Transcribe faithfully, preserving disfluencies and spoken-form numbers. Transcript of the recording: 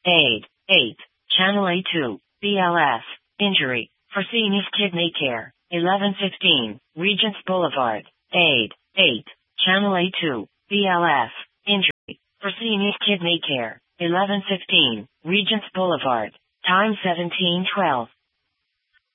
Aid. eight. Channel A two. B L S. Injury. Fresenius Kidney Care. eleven fifteen. Regents Boulevard. Aid. eight. Channel A two. B L S. Injury. Fresenius Kidney Care. eleven fifteen. Regents Boulevard. Time seventeen twelve.